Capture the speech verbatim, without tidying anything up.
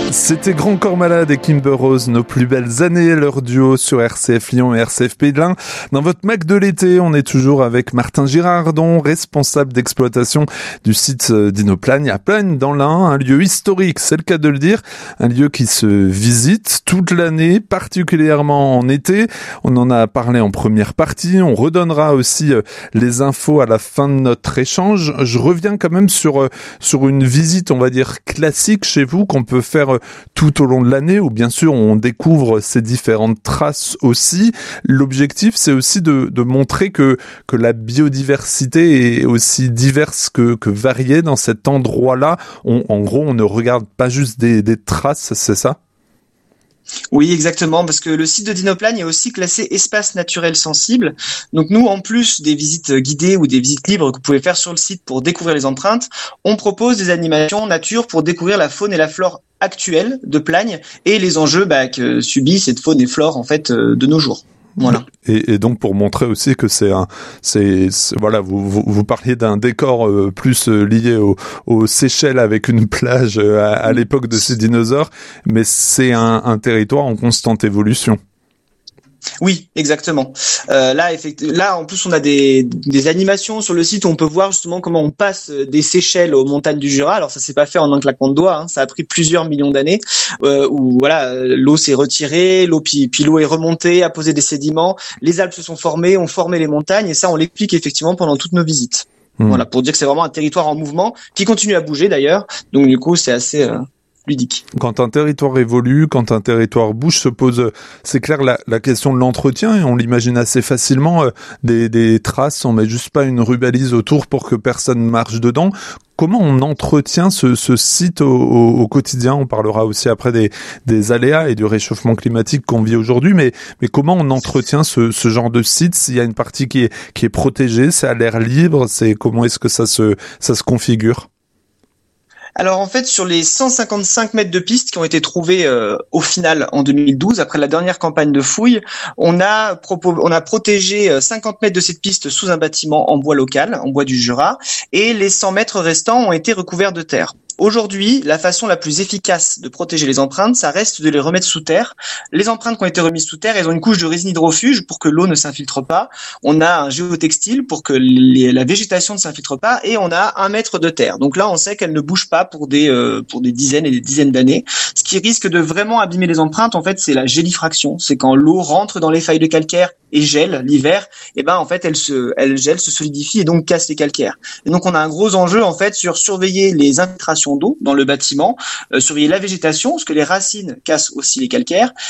C'était Grand Corps Malade et Kimber Rose, nos plus belles années, leur duo sur R C F Lyon et R C F Pays de l'Ain. Dans votre Mac de l'été, on est toujours avec Martin Girardon, responsable d'exploitation du site d'Inoplagne à Plagne dans l'Ain, un lieu historique, c'est le cas de le dire, un lieu qui se visite toute l'année, particulièrement en été. On en a parlé en première partie, on redonnera aussi les infos à la fin de notre échange. Je reviens quand même sur, sur une visite, on va dire, classique chez vous qu'on peut faire tout au long de l'année, où bien sûr on découvre ces différentes traces aussi. L'objectif, c'est aussi de, de montrer que, que la biodiversité est aussi diverse que, que variée dans cet endroit-là. On, en gros, on ne regarde pas juste des, des traces, c'est ça ? Oui, exactement, parce que le site de Dinoplagne est aussi classé espace naturel sensible. Donc nous, en plus des visites guidées ou des visites libres que vous pouvez faire sur le site pour découvrir les empreintes, on propose des animations nature pour découvrir la faune et la flore actuelle de Plagne et les enjeux bah, que subit cette faune et flore en fait euh, de nos jours. Voilà. Et, et donc pour montrer aussi que c'est un, c'est, c'est voilà, vous, vous vous parliez d'un décor euh, plus euh, lié au, aux Seychelles avec une plage euh, à, à l'époque de ces dinosaures, mais c'est un, un territoire en constante évolution. Oui, exactement. Euh, là, effectivement, là, en plus, on a des, des animations sur le site où on peut voir justement comment on passe des Seychelles aux montagnes du Jura. Alors, ça s'est pas fait en un claquement de doigts. Hein. Ça a pris plusieurs millions d'années. Euh, où voilà, l'eau s'est retirée, l'eau puis, puis l'eau est remontée, a posé des sédiments. Les Alpes se sont formées, ont formé les montagnes, et ça, on l'explique effectivement pendant toutes nos visites. Mmh. Voilà, pour dire que c'est vraiment un territoire en mouvement qui continue à bouger d'ailleurs. Donc, du coup, c'est assez euh, ludique. Quand un territoire évolue, quand un territoire bouge, se pose, c'est clair, la, la question de l'entretien, et on l'imagine assez facilement, euh, des, des traces, on met juste pas une rubalise autour pour que personne marche dedans. Comment on entretient ce, ce site au, au, au quotidien ? On parlera aussi après des, des aléas et du réchauffement climatique qu'on vit aujourd'hui, mais, mais comment on entretient ce, ce genre de site ? S'il y a une partie qui est, qui est protégée, c'est à l'air libre, c'est comment est-ce que ça se, ça se configure ? Alors en fait, sur les cent cinquante-cinq mètres de piste qui ont été trouvés euh, au final en deux mille douze, après la dernière campagne de fouilles, on a, propo- on a protégé cinquante mètres de cette piste sous un bâtiment en bois local, en bois du Jura, et les cent mètres restants ont été recouverts de terre. Aujourd'hui, la façon la plus efficace de protéger les empreintes, ça reste de les remettre sous terre. Les empreintes qui ont été remises sous terre, elles ont une couche de résine hydrofuge pour que l'eau ne s'infiltre pas. On a un géotextile pour que les, la végétation ne s'infiltre pas, et on a un mètre de terre. Donc là, on sait qu'elle ne bouge pas pour des euh, pour des dizaines et des dizaines d'années. Ce qui risque de vraiment abîmer les empreintes, en fait, c'est la gélifraction. C'est quand l'eau rentre dans les failles de calcaire et gèle l'hiver, et ben en fait elle se elle gèle, se solidifie et donc casse les calcaires. Et donc on a un gros enjeu en fait sur surveiller les infiltrations d'eau dans le bâtiment, euh, surveiller la végétation parce que les racines cassent aussi les calcaires,